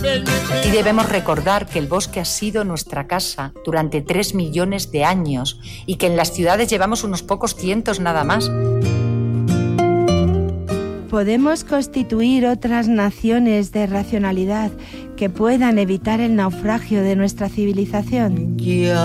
Y debemos recordar que el bosque ha sido nuestra casa durante 3 millones de años y que en las ciudades llevamos unos pocos cientos nada más. Podemos constituir otras naciones de racionalidad que puedan evitar el naufragio de nuestra civilización.